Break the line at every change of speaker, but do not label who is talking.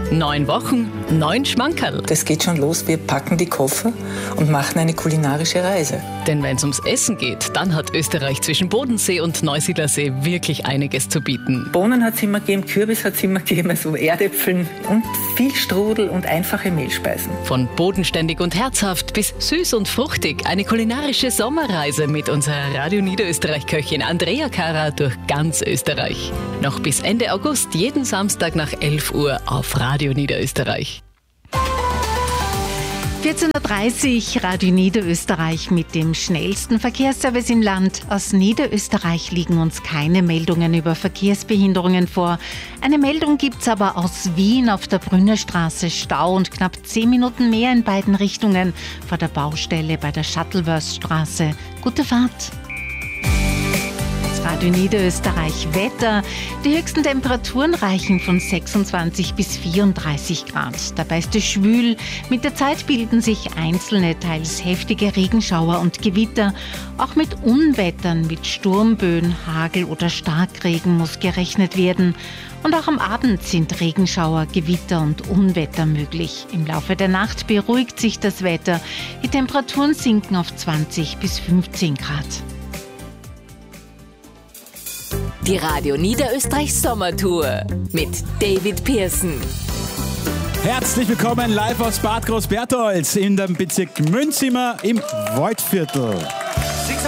9 Wochen, 9 Schmankerl.
Das geht schon los, wir packen die Koffer und machen eine kulinarische Reise.
Denn wenn es ums Essen geht, dann hat Österreich zwischen Bodensee und Neusiedlersee wirklich einiges zu bieten.
Bohnen hat es immer gegeben, Kürbis hat es immer gegeben, also Erdäpfeln und viel Strudel und einfache Mehlspeisen.
Von bodenständig und herzhaft bis süß und fruchtig. Eine kulinarische Sommerreise mit unserer Radio Niederösterreich-Köchin Andrea Kara durch ganz Österreich. Noch bis Ende August, jeden Samstag nach 11 Uhr auf Radio Niederösterreich.
14.30 Uhr, Radio Niederösterreich mit dem schnellsten Verkehrsservice im Land. Aus Niederösterreich liegen uns keine Meldungen über Verkehrsbehinderungen vor. Eine Meldung gibt's aber aus Wien auf der Brünnerstraße. Stau und knapp 10 Minuten mehr in beiden Richtungen vor der Baustelle bei der Shuttleworth-Straße. Gute Fahrt! Radio Niederösterreich Wetter. Die höchsten Temperaturen reichen von 26 bis 34 Grad. Dabei ist es schwül. Mit der Zeit bilden sich einzelne, teils heftige Regenschauer und Gewitter. Auch mit Unwettern, mit Sturmböen, Hagel oder Starkregen muss gerechnet werden. Und auch am Abend sind Regenschauer, Gewitter und Unwetter möglich. Im Laufe der Nacht beruhigt sich das Wetter. Die Temperaturen sinken auf 20 bis 15 Grad.
Die Radio Niederösterreich Sommertour mit David Pearson.
Herzlich willkommen live aus Bad Großbertholz in dem Bezirk Münzimmer im Waldviertel.